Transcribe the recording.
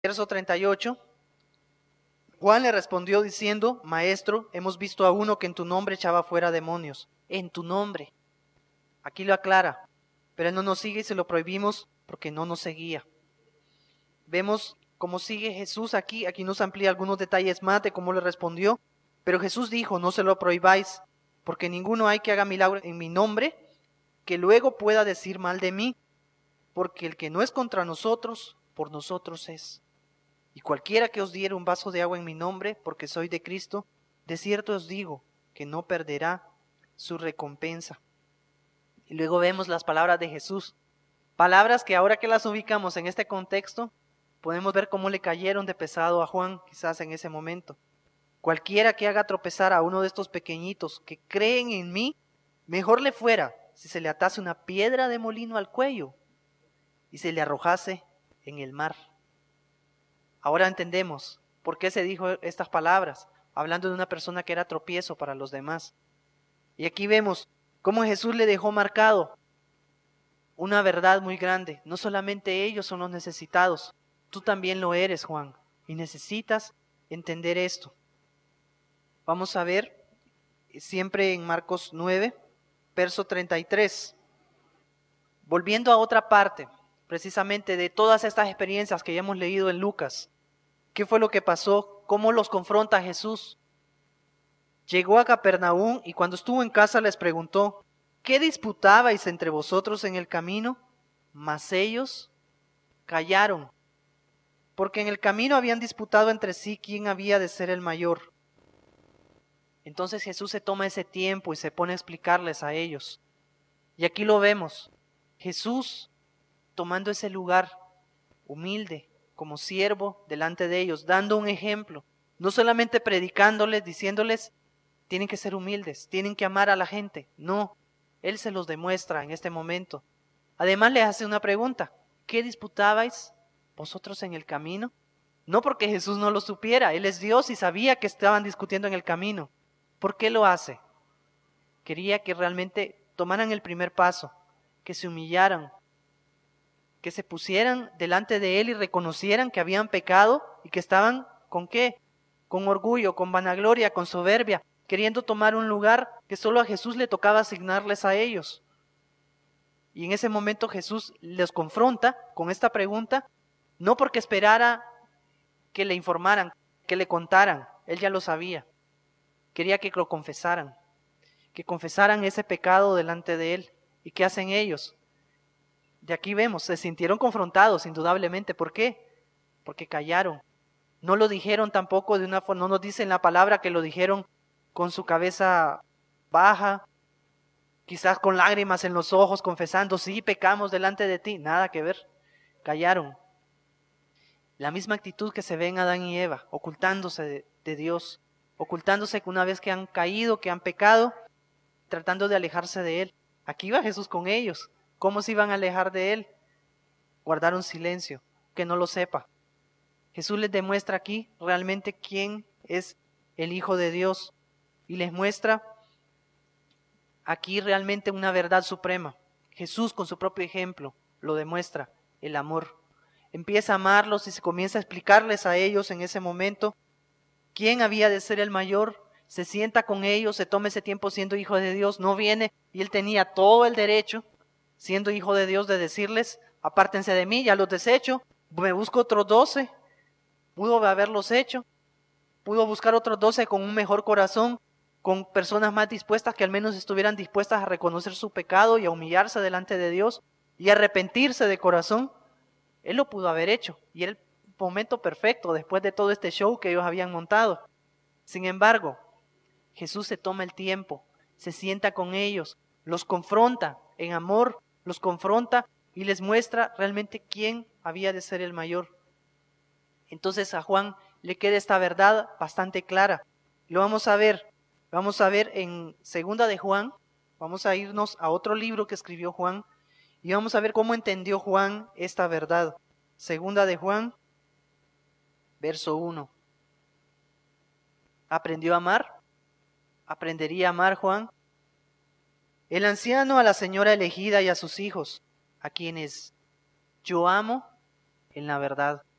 Verso 38. Juan le respondió diciendo: Maestro, hemos visto a uno que en tu nombre echaba fuera demonios. En tu nombre. Aquí lo aclara. Pero él no nos sigue y se lo prohibimos porque no nos seguía. Vemos cómo sigue Jesús aquí. Aquí nos amplía algunos detalles más de cómo le respondió. Pero Jesús dijo: no se lo prohibáis, porque ninguno hay que haga milagro en mi nombre, que luego pueda decir mal de mí, porque el que no es contra nosotros, por nosotros es. Y cualquiera que os diere un vaso de agua en mi nombre, porque soy de Cristo, de cierto os digo que no perderá su recompensa. Y luego vemos las palabras de Jesús. Palabras que ahora que las ubicamos en este contexto, podemos ver cómo le cayeron de pesado a Juan, quizás en ese momento. Cualquiera que haga tropezar a uno de estos pequeñitos que creen en mí, mejor le fuera si se le atase una piedra de molino al cuello y se le arrojase en el mar. Ahora entendemos por qué se dijo estas palabras, hablando de una persona que era tropiezo para los demás. Y aquí vemos cómo Jesús le dejó marcado una verdad muy grande. No solamente ellos son los necesitados, tú también lo eres, Juan, y necesitas entender esto. Vamos a ver siempre en Marcos 9, verso 33. Volviendo a otra parte, precisamente de todas estas experiencias que ya hemos leído en Lucas. ¿Qué fue lo que pasó? ¿Cómo los confronta Jesús? Llegó a Capernaum y cuando estuvo en casa les preguntó: ¿qué disputabais entre vosotros en el camino? Mas ellos callaron, porque en el camino habían disputado entre sí quién había de ser el mayor. Entonces Jesús se toma ese tiempo y se pone a explicarles a ellos. Y aquí lo vemos, Jesús tomando ese lugar humilde, como siervo delante de ellos, dando un ejemplo, no solamente predicándoles, diciéndoles, tienen que ser humildes, tienen que amar a la gente. No, Él se los demuestra en este momento. Además le hace una pregunta: ¿qué disputabais vosotros en el camino? No porque Jesús no lo supiera, Él es Dios y sabía que estaban discutiendo en el camino. ¿Por qué lo hace? Quería que realmente tomaran el primer paso, que se humillaran, que se pusieran delante de Él y reconocieran que habían pecado y que estaban, ¿con qué? Con orgullo, con vanagloria, con soberbia, queriendo tomar un lugar que solo a Jesús le tocaba asignarles a ellos. Y en ese momento Jesús les confronta con esta pregunta, no porque esperara que le informaran, que le contaran, Él ya lo sabía. Quería que lo confesaran, que confesaran ese pecado delante de Él. ¿Y qué hacen ellos? De aquí vemos, se sintieron confrontados indudablemente. ¿Por qué? Porque callaron. No lo dijeron tampoco de una forma, no nos dice en la palabra que lo dijeron con su cabeza baja, quizás con lágrimas en los ojos, confesando, sí, pecamos delante de ti. Nada que ver, callaron. La misma actitud que se ve en Adán y Eva, ocultándose de Dios, ocultándose una vez que han caído, que han pecado, tratando de alejarse de Él. Aquí va Jesús con ellos. ¿Cómo se iban a alejar de Él? Guardaron silencio, que no lo sepa. Jesús les demuestra aquí realmente quién es el Hijo de Dios y les muestra aquí realmente una verdad suprema. Jesús con su propio ejemplo lo demuestra, el amor. Empieza a amarlos y se comienza a explicarles a ellos en ese momento quién había de ser el mayor. Se sienta con ellos, se toma ese tiempo siendo hijo de Dios, no viene y él tenía todo el derecho, siendo hijo de Dios, de decirles: apártense de mí, ya los desecho, me busco otros 12, pudo haberlos hecho, pudo buscar otros 12 con un mejor corazón, con personas más dispuestas que al menos estuvieran dispuestas a reconocer su pecado y a humillarse delante de Dios y arrepentirse de corazón. Él lo pudo haber hecho y era el momento perfecto después de todo este show que ellos habían montado. Sin embargo, Jesús se toma el tiempo, se sienta con ellos, los confronta en amor, los confronta y les muestra realmente quién había de ser el mayor. Entonces a Juan le queda esta verdad bastante clara. Lo vamos a ver en Segunda de Juan, vamos a irnos a otro libro que escribió Juan y vamos a ver cómo entendió Juan esta verdad. Segunda de Juan, verso 1. ¿Aprendió a amar? ¿Aprendería a amar Juan? El anciano a la señora elegida y a sus hijos, a quienes yo amo en la verdad.